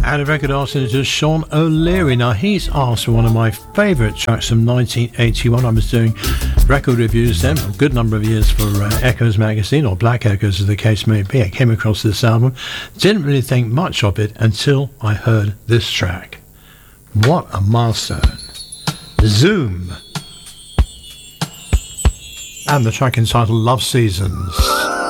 And a record artist is Sean O'Leary. Now, he's asked for one of my favourite tracks from 1981. I was doing record reviews then for a good number of years for Echoes magazine, or Black Echoes as the case may be. I came across this album, didn't really think much of it until I heard this track. What a milestone. Zoom. And the track entitled Love Seasons.